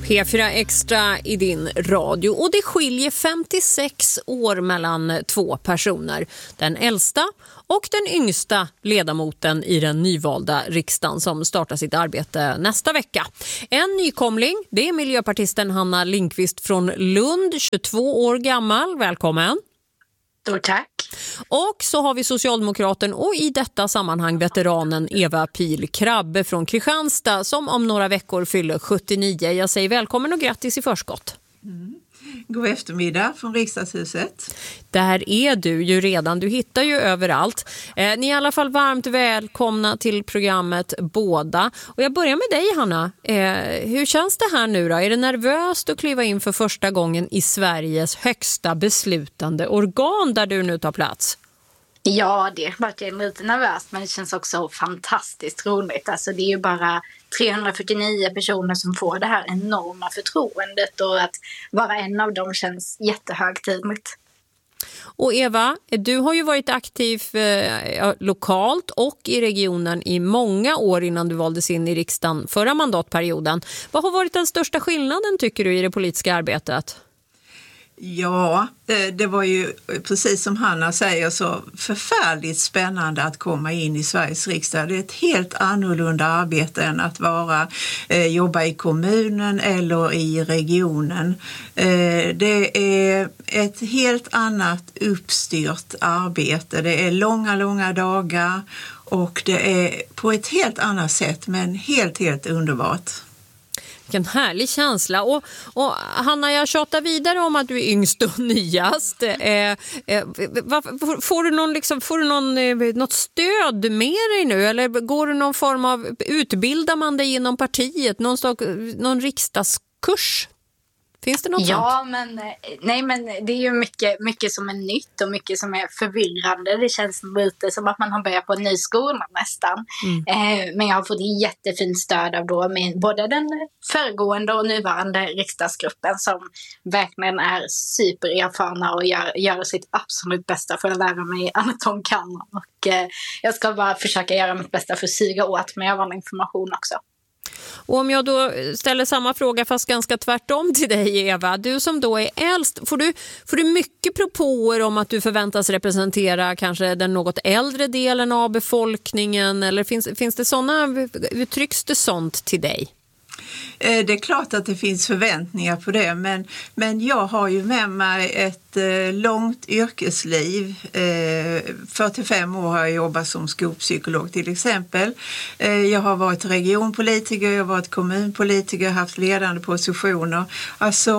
P4 Extra i din radio och det skiljer 56 år mellan två personer. Den äldsta och den yngsta ledamoten i den nyvalda riksdagen som startar sitt arbete nästa vecka. En nykomling, det är miljöpartisten Hanna Lindqvist från Lund, 22 år gammal. Välkommen. Tack. Och så har vi socialdemokraten och i detta sammanhang veteranen Eva Pil Krabbe från Kristianstad som om några veckor fyller 79. Jag säger välkommen och grattis i förskott. God eftermiddag från riksdagshuset. Där är du ju redan, du hittar ju överallt. Ni är i alla fall varmt välkomna till programmet båda. Och jag börjar med dig Hanna. Hur känns det här nu då? Är det nervöst att kliva in för första gången i Sveriges högsta beslutande organ där du nu tar plats? Ja, det är lite nervöst men det känns också fantastiskt roligt. Alltså det är ju bara 349 personer som får det här enorma förtroendet och att vara en av dem känns jättehögtidligt. Och Eva, du har ju varit aktiv lokalt och i regionen i många år innan du valdes in i riksdagen förra mandatperioden. Vad har varit den största skillnaden tycker du i det politiska arbetet? Ja, det var ju precis som Hanna säger så förfärligt spännande att komma in i Sveriges riksdag. Det är ett helt annorlunda arbete än att jobba i kommunen eller i regionen. Det är ett helt annat uppstyrt arbete. Det är långa dagar och det är på ett helt annat sätt men helt underbart. Vilken härlig känsla. Och Hanna, jag tjatar vidare om att du är yngst och nyast. Får du något stöd med dig nu? Eller går du någon form av, utbildar man dig inom partiet? Någon riksdagskurs? Finns det något sånt? Men det är ju mycket som är nytt och mycket som är förvirrande. Det känns lite som att man har börjat på en ny skola nästan. Men jag har fått jättefint stöd av både den föregående och nuvarande riksdagsgruppen som verkligen är supererfarna och gör sitt absolut bästa för att lära mig allt de kan. Och jag ska bara försöka göra mitt bästa för att suga åt mig av all information också. Och om jag då ställer samma fråga fast ganska tvärtom till dig Eva, du som då är äldst, får du mycket propåer om att du förväntas representera kanske den något äldre delen av befolkningen eller finns det sådana, uttrycks det sånt till dig? Det är klart att det finns förväntningar på det men jag har ju med mig ett långt yrkesliv. 45 år har jag jobbat som skolpsykolog till exempel. Jag har varit regionpolitiker, jag har varit kommunpolitiker, haft ledande positioner. Alltså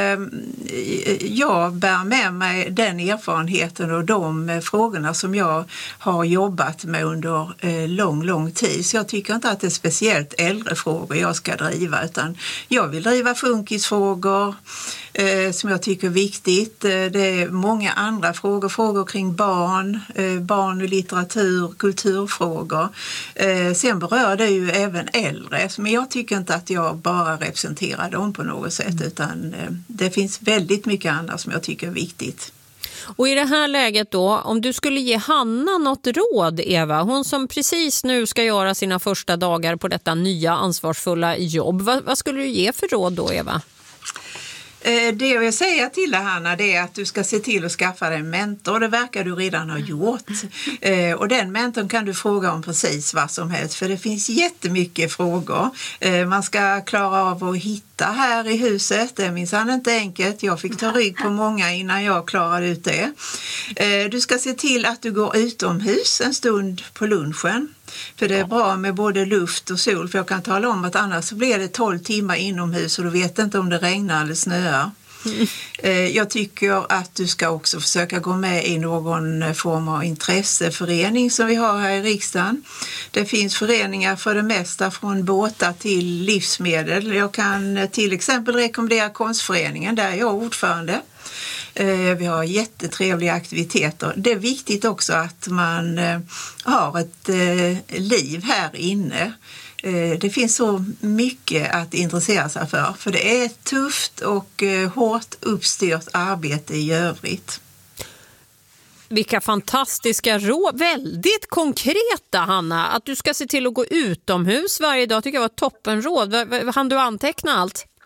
jag bär med mig den erfarenheten och de frågorna som jag har jobbat med under lång tid. Så jag tycker inte att det är speciellt äldre frågor jag ska driva utan jag vill driva funkisfrågor som jag tycker är viktigt. Det är många andra frågor kring barn och litteratur, kulturfrågor. Sen berör det ju även äldre, men jag tycker inte att jag bara representerar dem på något sätt utan det finns väldigt mycket annat som jag tycker är viktigt. Och i det här läget då, om du skulle ge Hanna något råd, Eva, hon som precis nu ska göra sina första dagar på detta nya ansvarsfulla jobb, vad skulle du ge för råd då, Eva? Det jag vill säga till dig Hanna det är att du ska se till att skaffa dig en mentor. Det verkar du redan ha gjort. Och den mentorn kan du fråga om precis vad som helst för det finns jättemycket frågor. Man ska klara av att hitta här i huset. Det är minsann inte enkelt. Jag fick ta rygg på många innan jag klarade ut det. Du ska se till att du går utomhus en stund på lunchen. För det är bra med både luft och sol för jag kan tala om att annars blir det 12 timmar inomhus och du vet inte om det regnar eller snöar. Jag tycker att du ska också försöka gå med i någon form av intresseförening som vi har här i riksdagen. Det finns föreningar för det mesta från båtar till livsmedel. Jag kan till exempel rekommendera Konstföreningen, där är jag ordförande. Vi har jättetrevliga aktiviteter. Det är viktigt också att man har ett liv här inne. Det finns så mycket att intressera sig för det är ett tufft och hårt uppstyrt arbete i övrigt. Vilka fantastiska råd, väldigt konkreta Hanna, att du ska se till att gå utomhus varje dag tycker jag var toppenråd. Hann du anteckna allt?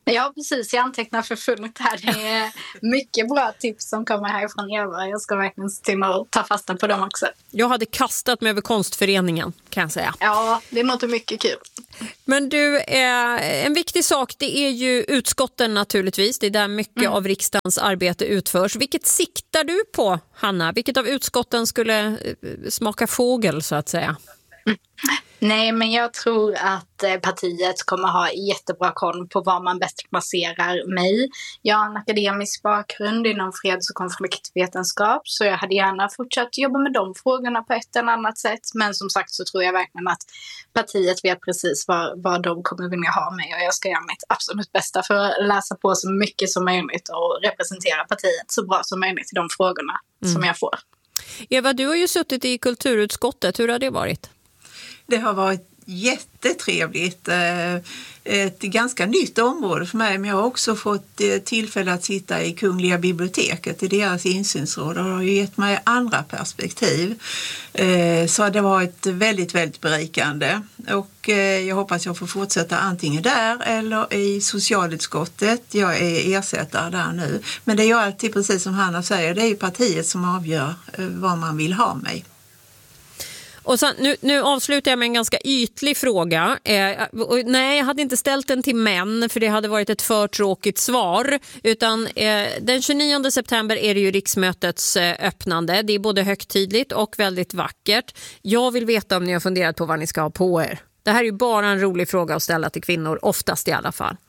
Ja, precis. Jag antecknar för fullt här. Det är mycket bra tips som kommer härifrån Eva. Jag ska verkligen se till att ta fasta på dem också. Jag hade kastat mig över konstföreningen, kan jag säga. Ja, det låter mycket kul. Men du, en viktig sak, det är ju utskotten naturligtvis. Det är där mycket av riksdagens arbete utförs. Vilket siktar du på, Hanna? Vilket av utskotten skulle smaka fågel, så att säga? Nej, men jag tror att partiet kommer ha jättebra koll på var man bäst placerar mig. Jag har en akademisk bakgrund inom freds- och konfliktvetenskap, så jag hade gärna fortsatt jobba med de frågorna på ett eller annat sätt. Men som sagt så tror jag verkligen att partiet vet precis vad de kommer vilja ha mig, och jag ska göra mitt absolut bästa för att läsa på så mycket som möjligt och representera partiet så bra som möjligt i de frågorna som jag får. Eva, du har ju suttit i kulturutskottet. Hur har det varit? Det har varit jättetrevligt. Ett ganska nytt område för mig, men jag har också fått tillfälle att sitta i Kungliga biblioteket i deras insynsråd, och det har ju gett mig andra perspektiv. Så det har varit väldigt, väldigt berikande, och jag hoppas jag får fortsätta antingen där eller i socialutskottet. Jag är ersättare där nu, men det är ju alltid, precis som Hanna säger, det är ju partiet som avgör vad man vill ha mig. Och sen, nu avslutar jag med en ganska ytlig fråga. Nej, jag hade inte ställt den till män, för det hade varit ett för tråkigt svar. Utan den 29 september är det ju riksmötets öppnande. Det är både högtidligt och väldigt vackert. Jag vill veta om ni har funderat på vad ni ska ha på er. Det här är ju bara en rolig fråga att ställa till kvinnor, oftast i alla fall.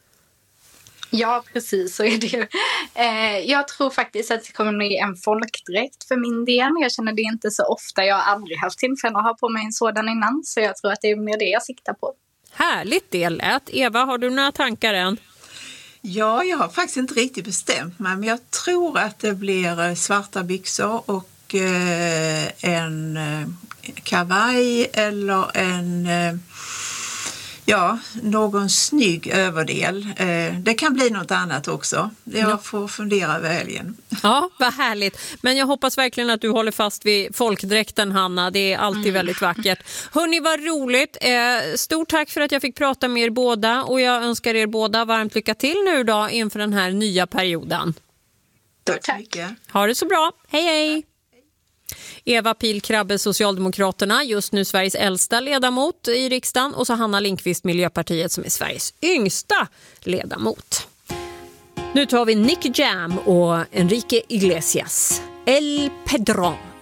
Ja, precis, så är det ju. Jag tror faktiskt att det kommer bli en folkdräkt för min del. Jag känner det inte så ofta. Jag har aldrig haft tillfälle att ha på mig en sådan innan, så jag tror att det är mer det jag siktar på. Härligt det lät. Eva, har du några tankar än? Ja, jag har faktiskt inte riktigt bestämt mig, men jag tror att det blir svarta byxor och en kavaj eller någon snygg överdel. Det kan bli något annat också. Jag får fundera över helgen. Ja, vad härligt. Men jag hoppas verkligen att du håller fast vid folkdräkten, Hanna. Det är alltid väldigt vackert. Hörrni, vad roligt. Stort tack för att jag fick prata med er båda, och jag önskar er båda varmt lycka till nu då inför den här nya perioden. Tack så mycket. Ha det så bra. Hej, hej. Eva Pil Krabbe, Socialdemokraterna, just nu Sveriges äldsta ledamot i riksdagen, och så Hanna Lindqvist, Miljöpartiet, som är Sveriges yngsta ledamot. Nu tar vi Nicky Jam och Enrique Iglesias, El Pedrón.